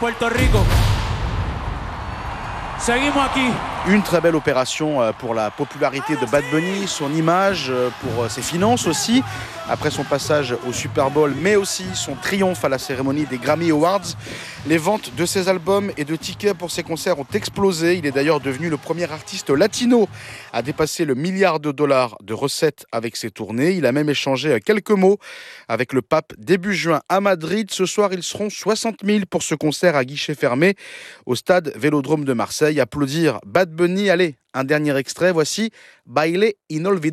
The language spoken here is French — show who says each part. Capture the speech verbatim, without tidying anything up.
Speaker 1: Puerto Rico. Seguimos aquí.
Speaker 2: Une très belle opération pour la popularité de Bad Bunny, son image, pour ses finances aussi, après son passage au Super Bowl, mais aussi son triomphe à la cérémonie des Grammy Awards. Les ventes de ses albums et de tickets pour ses concerts ont explosé. Il est d'ailleurs devenu le premier artiste latino à dépasser le milliard de dollars de recettes avec ses tournées. Il a même échangé quelques mots avec le pape début juin à Madrid. Ce soir, ils seront soixante mille pour ce concert à guichet fermé au stade Vélodrome de Marseille. Applaudir Bad Bunny. Allez, un dernier extrait, voici Baile Inolvidable.